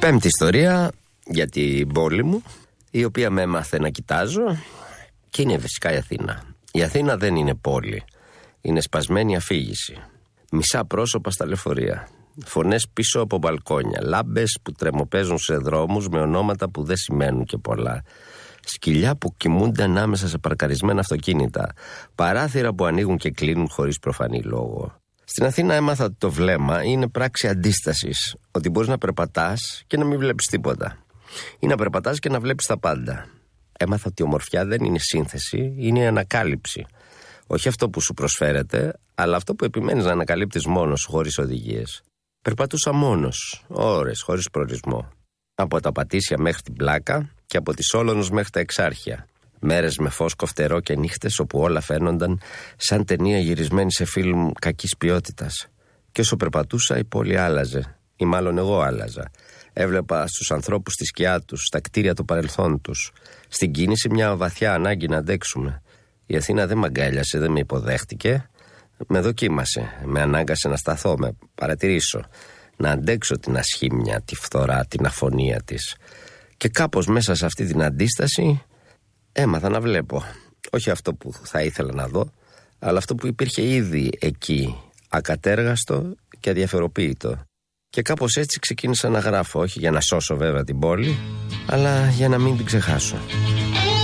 Πέμπτη ιστορία για την πόλη μου, η οποία με έμαθε να κοιτάζω, και είναι φυσικά η Αθήνα. Η Αθήνα δεν είναι πόλη, είναι σπασμένη αφήγηση. Μισά πρόσωπα στα λεωφορεία, φωνές πίσω από μπαλκόνια, λάμπες που τρεμοπαίζουν σε δρόμους με ονόματα που δεν σημαίνουν και πολλά, σκυλιά που κοιμούνται ανάμεσα σε παρκαρισμένα αυτοκίνητα, παράθυρα που ανοίγουν και κλείνουν χωρίς προφανή λόγο. Στην Αθήνα έμαθα ότι το βλέμμα είναι πράξη αντίστασης, ότι μπορείς να περπατάς και να μην βλέπεις τίποτα, ή να περπατάς και να βλέπεις τα πάντα. Έμαθα ότι η ομορφιά δεν είναι σύνθεση, είναι η ανακάλυψη. Όχι αυτό που σου προσφέρεται, αλλά αυτό που επιμένεις να ανακαλύπτεις μόνος σου, χωρίς οδηγίες. Περπατούσα μόνος, ώρες, χωρίς προορισμό. Από τα Πατήσια μέχρι την Πλάκα και από τη Σόλωνος μέχρι τα Εξάρχεια. Μέρες με φως κοφτερό και νύχτες όπου όλα φαίνονταν σαν ταινία γυρισμένη σε φιλμ κακής ποιότητας. Και όσο περπατούσα η πόλη άλλαζε, ή μάλλον εγώ άλλαζα. Έβλεπα στους ανθρώπους τη σκιά τους, στα κτίρια του παρελθόν τους. Στην κίνηση μια βαθιά ανάγκη να αντέξουμε. Η Αθήνα δεν μ' αγκάλιασε, δεν με υποδέχτηκε. Με δοκίμασε, με ανάγκασε να σταθώ, με παρατηρήσω, να αντέξω την ασχήμια, τη φθορά, την αφωνία της. Και κάπως μέσα σε αυτή την αντίσταση έμαθα να βλέπω. Όχι αυτό που θα ήθελα να δω, αλλά αυτό που υπήρχε ήδη εκεί, ακατέργαστο και αδιαφεροποίητο. Και κάπως έτσι ξεκίνησα να γράφω, όχι για να σώσω βέβαια την πόλη, αλλά για να μην την ξεχάσω.